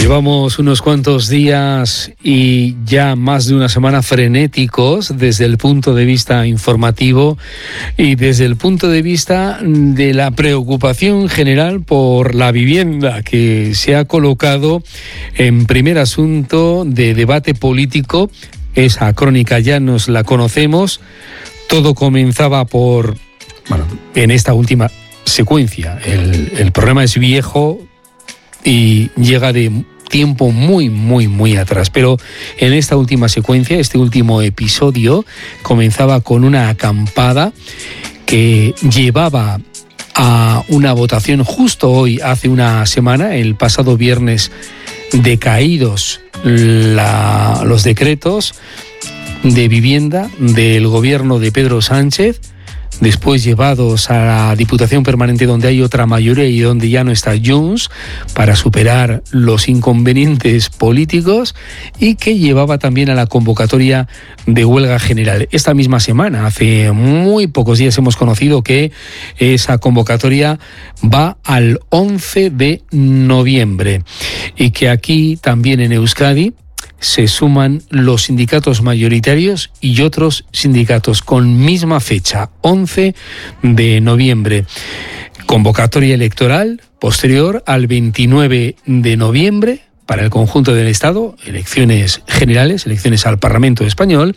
Llevamos unos cuantos días y ya más de una semana frenéticos desde el punto de vista informativo y desde el punto de vista de la preocupación general por la vivienda, que se ha colocado en primer asunto de debate político. Esa crónica ya nos la conocemos. Todo comenzaba en esta última secuencia. El problema es viejo y llega de tiempo muy atrás, pero en esta última secuencia, este último episodio, comenzaba con una acampada que llevaba a una votación justo hoy, hace una semana, el pasado viernes, decaídos los decretos de vivienda del gobierno de Pedro Sánchez, después llevados a la Diputación Permanente, donde hay otra mayoría y donde ya no está Junts, para superar los inconvenientes políticos, y que llevaba también a la convocatoria de huelga general. Esta misma semana, hace muy pocos días, hemos conocido que esa convocatoria va al 11 de noviembre y que aquí también en Euskadi se suman los sindicatos mayoritarios y otros sindicatos con misma fecha, 11 de noviembre. Convocatoria electoral posterior al 29 de noviembre para el conjunto del Estado, elecciones generales, elecciones al Parlamento español.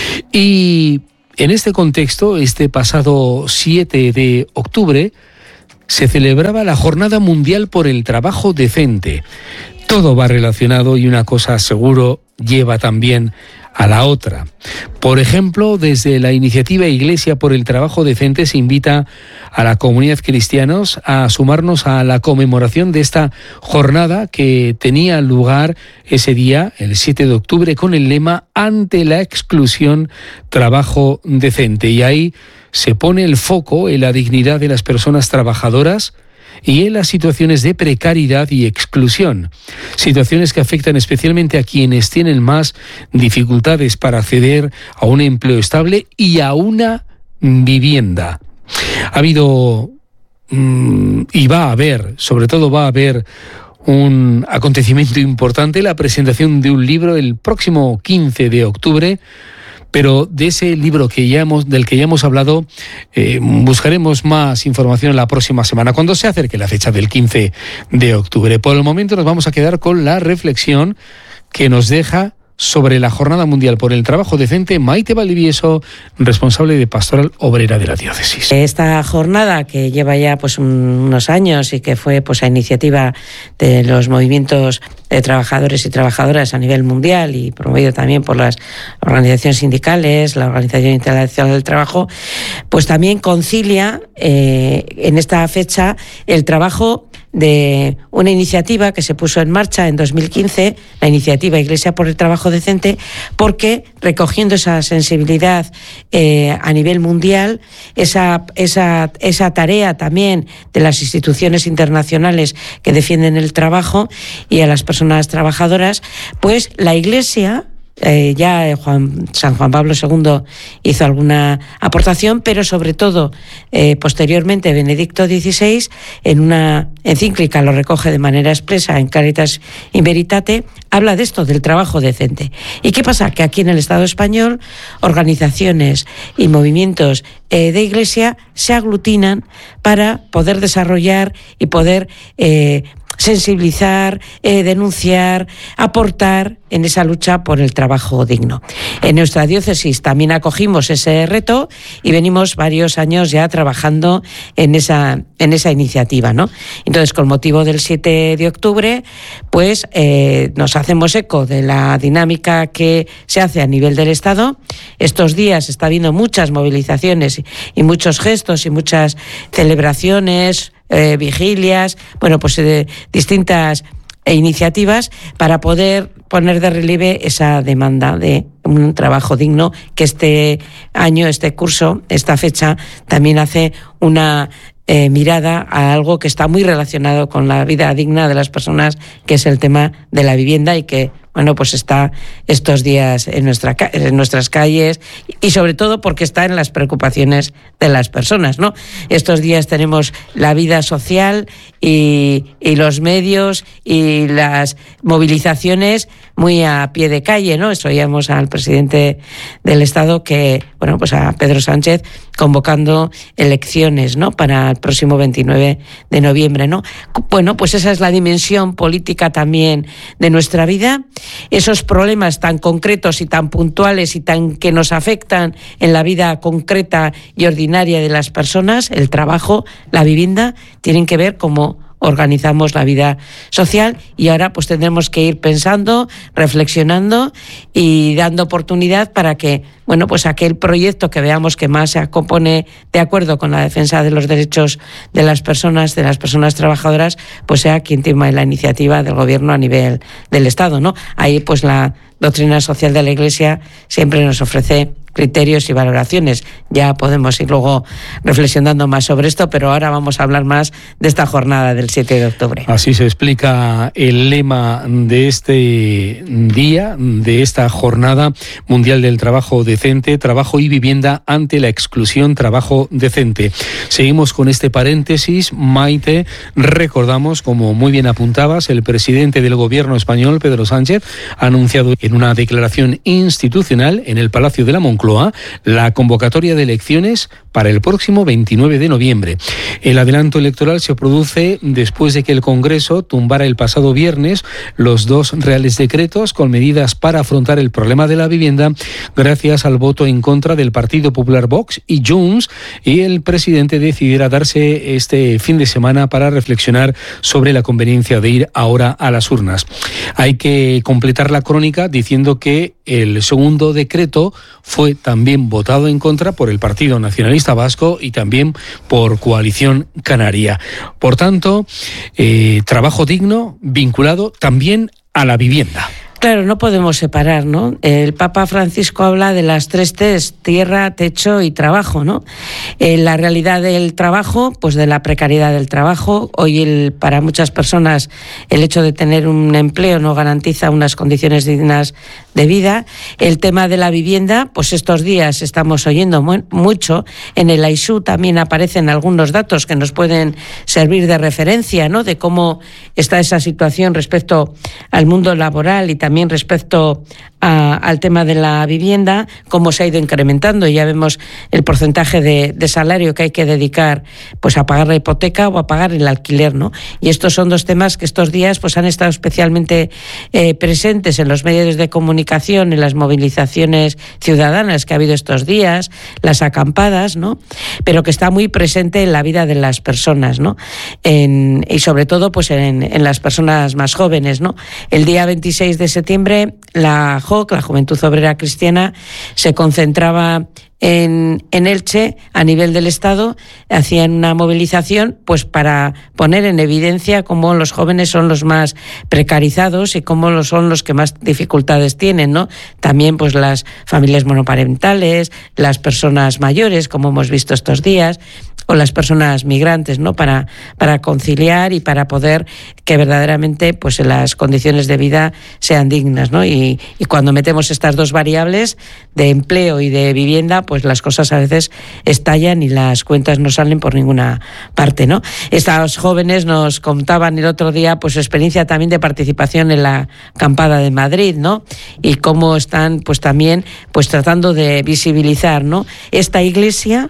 Y en este contexto, este pasado 7 de octubre, se celebraba la Jornada Mundial por el Trabajo Decente. Todo va relacionado y una cosa seguro lleva también a la otra. Por ejemplo, desde la iniciativa Iglesia por el Trabajo Decente se invita a la comunidad cristianos a sumarnos a la conmemoración de esta jornada que tenía lugar ese día, el 7 de octubre, con el lema "Ante la exclusión, trabajo decente". Y ahí se pone el foco en la dignidad de las personas trabajadoras y en las situaciones de precariedad y exclusión, situaciones que afectan especialmente a quienes tienen más dificultades para acceder a un empleo estable y a una vivienda. Ha habido y va a haber, sobre todo va a haber, un acontecimiento importante, la presentación de un libro el próximo 15 de octubre, pero de ese libro del que ya hemos hablado, buscaremos más información la próxima semana, cuando se acerque la fecha del 15 de octubre. Por el momento nos vamos a quedar con la reflexión que nos deja sobre la Jornada Mundial por el Trabajo Decente Maite Valdivieso, responsable de Pastoral Obrera de la Diócesis. Esta jornada, que lleva ya unos años y que fue a iniciativa de los movimientos de trabajadores y trabajadoras a nivel mundial y promovido también por las organizaciones sindicales, la Organización Internacional del Trabajo, también concilia en esta fecha el trabajo de una iniciativa que se puso en marcha en 2015, la iniciativa Iglesia por el Trabajo Decente, porque recogiendo esa sensibilidad a nivel mundial, esa tarea también de las instituciones internacionales que defienden el trabajo y a las personas trabajadoras, la Iglesia, San Juan Pablo II hizo alguna aportación, pero sobre todo posteriormente Benedicto XVI, en una encíclica, lo recoge de manera expresa en Caritas in Veritate, habla de esto, del trabajo decente. ¿Y qué pasa? Que aquí en el Estado español, organizaciones y movimientos de Iglesia se aglutinan para poder desarrollar y poder sensibilizar, denunciar, aportar en esa lucha por el trabajo digno. En nuestra diócesis también acogimos ese reto y venimos varios años ya trabajando en esa iniciativa, ¿no? Entonces, con motivo del 7 de octubre, nos hacemos eco de la dinámica que se hace a nivel del Estado. Estos días está habiendo muchas movilizaciones y muchos gestos y muchas celebraciones, vigilias, distintas iniciativas para poder poner de relieve esa demanda de un trabajo digno, que este año, este curso, esta fecha, también hace una mirada a algo que está muy relacionado con la vida digna de las personas, que es el tema de la vivienda, y que bueno, pues está estos días en nuestras calles y sobre todo porque está en las preocupaciones de las personas, ¿no? Estos días tenemos la vida social y los medios y las movilizaciones muy a pie de calle, ¿no? Oíamos al presidente del Estado que, bueno, pues a Pedro Sánchez convocando elecciones, ¿no? Para el próximo 29 de noviembre, ¿no? Bueno, pues esa es la dimensión política también de nuestra vida. Esos problemas tan concretos y tan puntuales y tan que nos afectan en la vida concreta y ordinaria de las personas, el trabajo, la vivienda, tienen que ver cómo organizamos la vida social y ahora pues tendremos que ir pensando, reflexionando y dando oportunidad para que, bueno, pues aquel proyecto que veamos que más se compone de acuerdo con la defensa de los derechos de las personas trabajadoras, pues sea quien tome la iniciativa del gobierno a nivel del Estado, ¿no? Ahí pues la doctrina social de la Iglesia siempre nos ofrece criterios y valoraciones. Ya podemos ir luego reflexionando más sobre esto, pero ahora vamos a hablar más de esta jornada del 7 de octubre. Así se explica el lema de este día, de esta Jornada Mundial del Trabajo Decente, Trabajo y Vivienda ante la exclusión, trabajo decente. Seguimos con este paréntesis. Maite, recordamos, como muy bien apuntabas, el presidente del Gobierno español, Pedro Sánchez, ha anunciado en una declaración institucional en el Palacio de la Moncloa la convocatoria de elecciones para el próximo 29 de noviembre. El adelanto electoral se produce después de que el Congreso tumbara el pasado viernes los 2 reales decretos con medidas para afrontar el problema de la vivienda gracias al voto en contra del Partido Popular, Vox y Junts, y el presidente decidiera darse este fin de semana para reflexionar sobre la conveniencia de ir ahora a las urnas. Hay que completar la crónica diciendo que el segundo decreto fue también votado en contra por el Partido Nacionalista Vasco y también por Coalición Canaria. Por tanto, trabajo digno vinculado también a la vivienda. Claro, no podemos separar, ¿no? El Papa Francisco habla de las 3 T's, tierra, techo y trabajo, ¿no? La realidad del trabajo, pues de la precariedad del trabajo. Hoy para muchas personas el hecho de tener un empleo no garantiza unas condiciones dignas de vida. El tema de la vivienda, pues estos días estamos oyendo mucho. En el AISU también aparecen algunos datos que nos pueden servir de referencia, ¿no? De cómo está esa situación respecto al mundo laboral y también respecto al tema de la vivienda, cómo se ha ido incrementando. Ya vemos el porcentaje de salario que hay que dedicar pues a pagar la hipoteca o a pagar el alquiler, ¿no? Y estos son 2 temas que estos días pues han estado especialmente presentes en los medios de comunicación, en las movilizaciones ciudadanas que ha habido estos días, las acampadas, ¿no? Pero que está muy presente en la vida de las personas, ¿no? Y sobre todo pues en las personas más jóvenes, ¿no? El día 26 de septiembre la JOC, la Juventud Obrera Cristiana, se concentraba en Elche a nivel del Estado, hacían una movilización pues para poner en evidencia cómo los jóvenes son los más precarizados y cómo son los que más dificultades tienen, ¿no? También pues las familias monoparentales, las personas mayores, como hemos visto estos días, o las personas migrantes, ¿no? Para conciliar y para poder que verdaderamente pues las condiciones de vida sean dignas, ¿no? Y cuando metemos estas 2 variables de empleo y de vivienda, pues las cosas a veces estallan y las cuentas no salen por ninguna parte, ¿no? Estos jóvenes nos contaban el otro día pues su experiencia también de participación en la acampada de Madrid, ¿no? Y cómo están pues también pues tratando de visibilizar, ¿no? Esta iglesia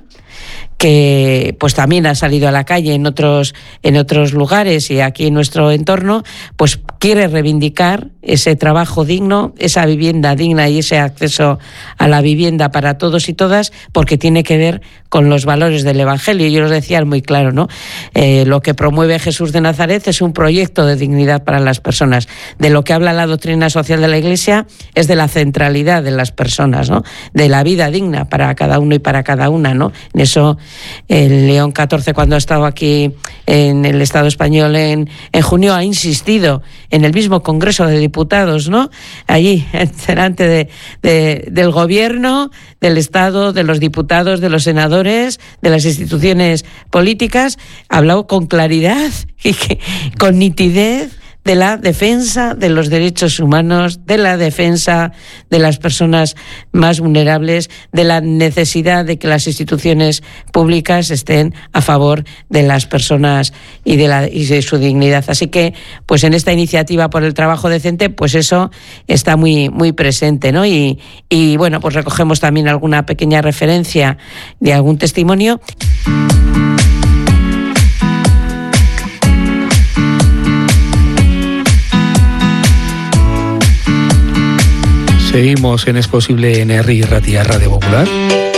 que pues también ha salido a la calle en otros lugares y aquí en nuestro entorno, pues quiere reivindicar ese trabajo digno, esa vivienda digna y ese acceso a la vivienda para todos y todas, porque tiene que ver con los valores del Evangelio. Yo los decía muy claro, ¿no? Lo que promueve Jesús de Nazaret es un proyecto de dignidad para las personas. De lo que habla la doctrina social de la Iglesia es de la centralidad de las personas, ¿no? De la vida digna para cada uno y para cada una, ¿no? En eso el León XIV, cuando ha estado aquí en el Estado español en junio, ha insistido en el mismo Congreso de Diputados, ¿no? Allí, delante del Gobierno, del Estado, de los diputados, de los senadores, de las instituciones políticas, ha hablado con claridad y con nitidez de la defensa de los derechos humanos, de la defensa de las personas más vulnerables, de la necesidad de que las instituciones públicas estén a favor de las personas y de su dignidad. Así que, pues en esta iniciativa por el trabajo decente, pues eso está muy, muy presente, ¿no? Y bueno, pues recogemos también alguna pequeña referencia de algún testimonio. Seguimos en Es Posible en Herri Ratia, Radio Popular.